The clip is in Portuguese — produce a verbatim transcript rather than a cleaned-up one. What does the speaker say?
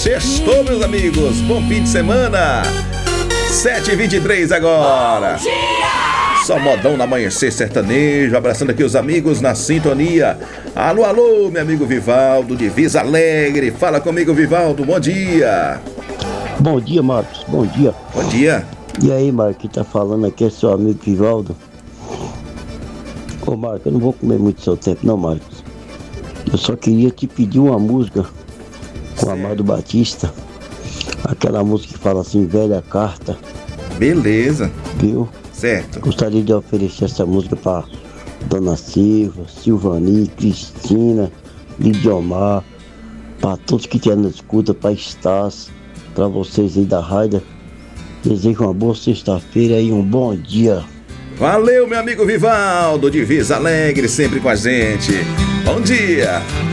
Sextou, meus amigos. Bom fim de semana. sete e vinte e três agora. Só modão no amanhecer sertanejo. Abraçando aqui os amigos na sintonia. Alô, alô, meu amigo Vivaldo, de Visa Alegre. Fala comigo, Vivaldo. Bom dia. Bom dia, Marcos. Bom dia. Bom dia. E aí, Marcos, quem tá falando aqui é seu amigo Vivaldo. Ô, Marcos, eu não vou comer muito seu tempo, não, Marcos. Eu só queria te pedir uma música com o Amado Batista. Aquela música que fala assim, velha carta. Beleza. Viu? Certo. Gostaria de oferecer essa música pra Dona Silva, Silvani, Cristina, Lidiomar, pra todos que estão na escuta, pra Estácio, pra vocês aí da Raida. Desejo uma boa sexta-feira e um bom dia. Valeu, meu amigo Vivaldo, de Visa Alegre, sempre com a gente. Bom dia.